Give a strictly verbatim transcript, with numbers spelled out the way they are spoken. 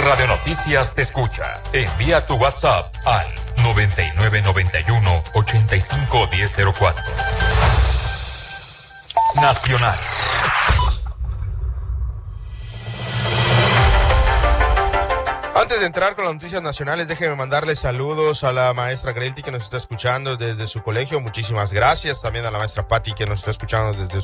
Radio Noticias te escucha. Envía tu WhatsApp al noventa y nueve noventa y uno ochenta y cinco diez cero cuatro. Nacional. Antes de entrar con las noticias nacionales, déjeme mandarle saludos a la maestra Grelty que nos está escuchando desde su colegio. Muchísimas gracias. También a la maestra Patti que nos está escuchando desde su